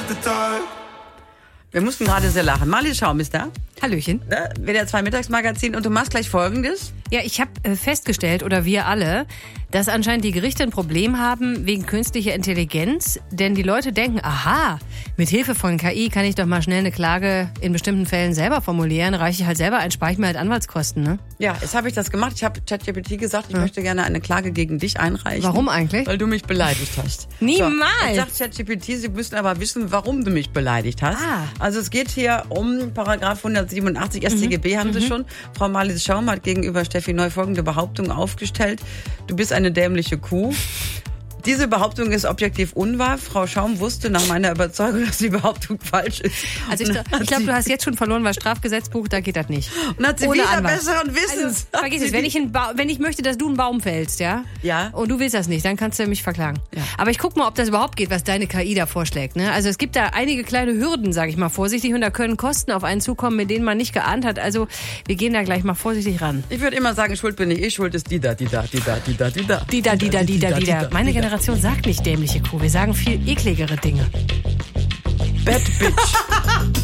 Wir mussten gerade sehr lachen. Marlies Schaum ist da. Hallöchen. WDR 2 Mittagsmagazin. Und du machst gleich Folgendes. Ja, ich habe festgestellt, oder wir alle, dass anscheinend die Gerichte ein Problem haben wegen künstlicher Intelligenz. Denn die Leute denken, aha, mit Hilfe von KI kann ich doch mal schnell eine Klage in bestimmten Fällen selber formulieren. Reiche ich halt selber ein, spare ich mir halt Anwaltskosten, ne? Ja, jetzt habe ich das gemacht. Ich habe ChatGPT gesagt, ich möchte gerne eine Klage gegen dich einreichen. Warum eigentlich? Weil du mich beleidigt hast. Niemals! So, jetzt sagt ChatGPT, Sie müssen aber wissen, warum du mich beleidigt hast. Ah. Also es geht hier um Paragraph 187 StGB, haben Sie schon. Frau Marlies Schaum hat gegenüber Steffi Neu folgende Behauptung aufgestellt. Du bist eine dämliche Kuh. Diese Behauptung ist objektiv unwahr. Frau Schaum wusste nach meiner Überzeugung, dass die Behauptung falsch ist. Also ich glaube, du hast jetzt schon verloren, weil Strafgesetzbuch, da geht das nicht. Und hat sie Ohne wieder Anwalt. besseren Wissens. Also, vergiss es, wenn ich möchte, dass du einen Baum fällst, ja? Ja. Und du willst das nicht, dann kannst du mich verklagen. Ja. Aber ich guck mal, ob das überhaupt geht, was deine KI da vorschlägt. Ne? Also es gibt da einige kleine Hürden, sage ich mal vorsichtig, und da können Kosten auf einen zukommen, mit denen man nicht geahnt hat. Also wir gehen da gleich mal vorsichtig ran. Ich würde immer sagen, schuld bin nicht ich, schuld ist die da. Meine Generation sagt nicht dämliche Kuh, wir sagen viel ekligere Dinge. Bad Bitch.